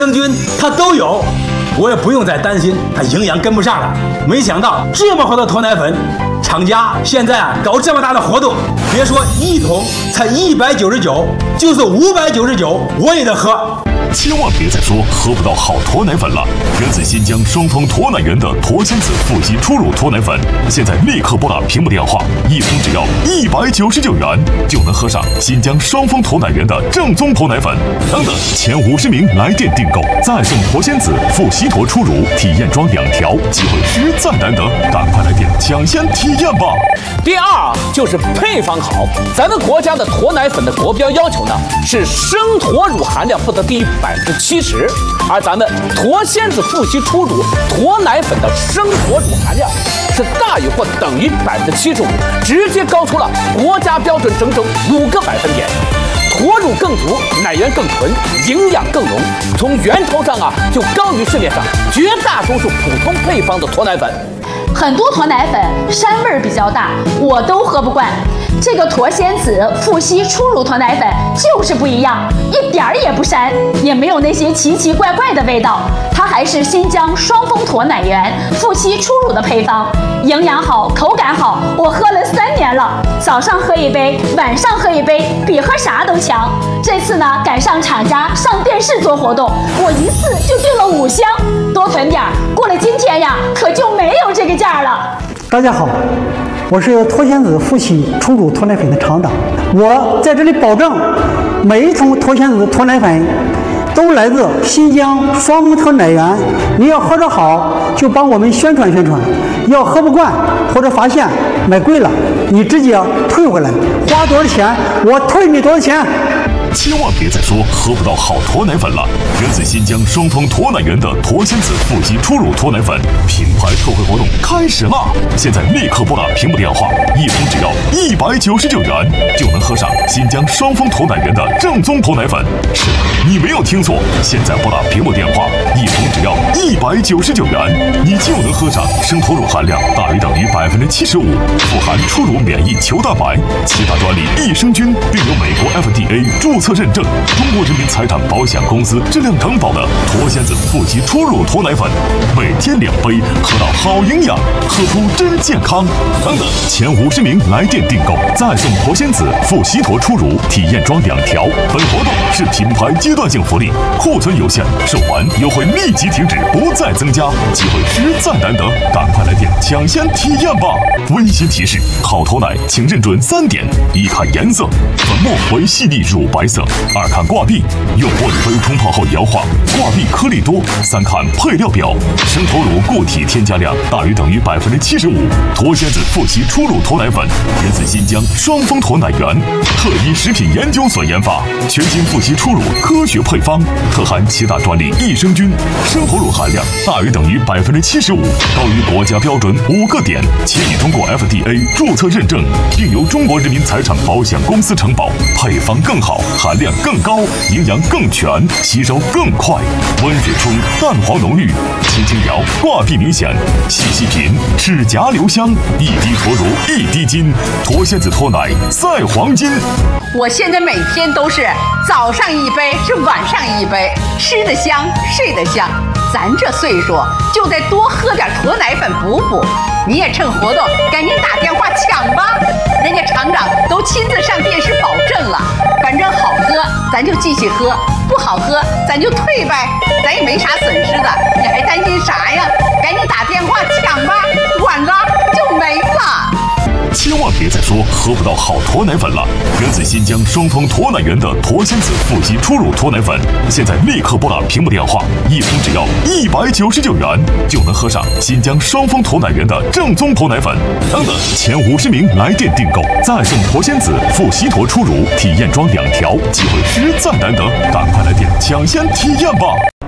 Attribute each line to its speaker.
Speaker 1: 生菌它都有，我也不用再担心它营养跟不上了。没想到这么好的脱奶粉，厂家现在搞这么大的活动，别说一桶才199，就是599我也得喝。
Speaker 2: 千万别再说喝不到好脱奶粉了！源自新疆双峰脱奶源的脱鲜子富硒初乳脱奶粉，现在立刻拨打屏幕电话，一桶只要199元，就能喝上新疆双峰脱奶源的正宗脱奶粉。等等，前50名来电订购，再送脱鲜子富硒脱初乳体验装2条，机会实在难得，赶快来电抢先体验吧！
Speaker 3: 第二就是配方好，咱们国家的脱奶粉的国标要求呢是生脱乳含量不得低于70%，而咱们脱鲜子富硒初乳脱奶粉的生脱乳含量是大于或等于75%，直接高出了国家标准整整5个百分点。脱乳更足，奶源更纯，营养更浓，从源头上就高于市面上绝大多数普通配方的脱奶粉。
Speaker 4: 很多脱奶粉膻味比较大，我都喝不惯。这个脱鲜子富硒初乳脱奶粉就是不一样，一点儿也不膻，也没有那些奇奇怪怪的味道。它还是新疆双峰脱奶源富硒初乳的配方，营养好，口感好，我喝了3年了，早上喝1杯，晚上喝1杯，比喝啥都强。这次呢，赶上厂家上电视做活动，我一次就订了5箱，多囤点儿，过了今天呀，可就没有这个价了。
Speaker 5: 大家好，我是脱鲜子富硒初乳脱奶粉的厂长，我在这里保证，每一桶脱鲜子脱奶粉都来自新疆双峰脱奶源。你要喝着好，就帮我们宣传宣传；要喝不惯或者发现买贵了，你直接退回来，花多少钱我退你多少钱。
Speaker 2: 千万别再说喝不到好脱奶粉了！源自新疆双峰脱奶源的脱鲜子富硒初乳脱奶粉品牌特惠活动开始啦！现在立刻拨打屏幕电话，一桶只要199元，就能喝上新疆双峰脱奶源的正宗脱奶粉。是的，你没有听错，现在拨打屏幕电话，一桶只要199元，你就能喝上生脱乳含量大于等于75%，富含初乳免疫球蛋白、其他专利益生菌，并有美国 FDA 注册认证，中国人民财产保险公司质量承保的脱鲜子富硒初乳脱奶粉，每天2杯，喝到好营养，喝出真健康。等等，前50名来电订购，再送脱鲜子富硒脱初乳体验装2条。本活动是品牌阶段性福利，库存有限，售完优惠立即停止，不再增加，机会实在难得，赶快来电抢先体验吧！温馨提示：好脱奶请认准3点：一看颜色，粉末为细腻乳白色；2看挂壁，用玻璃杯冲泡后摇晃，挂壁颗粒多；3看配料表，生脱乳固体添加量大于等于75%。脱鲜子富硒初乳脱奶粉源自新疆双峰脱奶源，特依食品研究所研发，全新富硒初乳科学配方，特含其他专利益生菌，生脱乳含量大于等于75%，高于国家标准5个点，且已通过 FDA 注册认证，并由中国人民财产保险公司承保，配方更好，含量更高，营养更全，吸收更快。温水冲，蛋黄浓郁，轻轻摇，挂壁明显，细细品，齿颊留香，一滴脱乳一滴金，脱鲜子脱奶赛黄金。
Speaker 6: 我现在每天都是早上1杯，是晚上1杯，吃得香，睡得香。咱这岁数就得多喝点脱奶粉补补。你也趁活动赶紧打电话抢吧，人家厂长都亲自上电视保证了，反正好喝咱就继续喝，不好喝咱就退呗，咱也没啥损失的，你还担心啥呀？赶紧打电话抢吧，晚了就没了。
Speaker 2: 千万别再说喝不到好脱奶粉了！源自新疆双峰脱奶源的脱鲜子富硒初乳脱奶粉，现在立刻拨打屏幕电话，一桶只要199元，就能喝上新疆双峰脱奶源的正宗脱奶粉。等等，前50名来电订购，再送脱鲜子富硒脱初乳体验装2条，机会实在难得，赶快来电抢先体验吧！